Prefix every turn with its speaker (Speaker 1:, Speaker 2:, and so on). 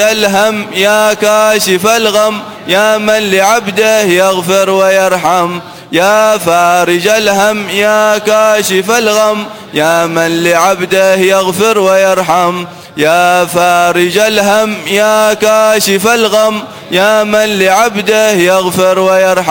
Speaker 1: الهم يا كاشف الغم يا من لعبده يغفر ويرحم. يا فارج الهم يا كاشف الغم يا من لعبده يغفر ويرحم. يا فارج الهم يا كاشف الغم يا من لعبده يغفر ويرحم.